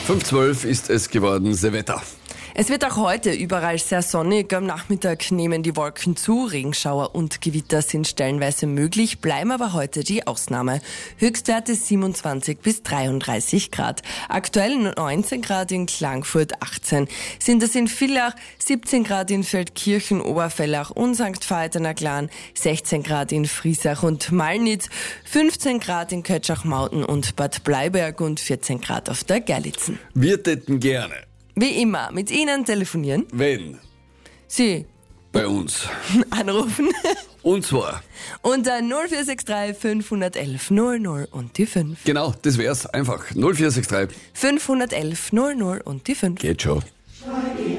5:12 ist es geworden, Silvester. Es wird auch heute überall sehr sonnig. Am Nachmittag nehmen die Wolken zu. Regenschauer und Gewitter sind stellenweise möglich, bleiben aber heute die Ausnahme. Höchstwerte 27 bis 33 Grad. Aktuell 19 Grad in Klagenfurt, 18 sind es in Villach, 17 Grad in Feldkirchen, Oberfellach und St. Veit-an-der-Glan, 16 Grad in Friesach und Malnitz, 15 Grad in Kötschach-Mauten und Bad Bleiberg und 14 Grad auf der Gerlitzen. Wir täten gerne, Wie immer, mit Ihnen telefonieren. wenn Sie bei uns. anrufen Und zwar, unter 0463 511 00 und die 5. genau, das wär's einfach. 0463. 511 00 und die 5. Geht schon.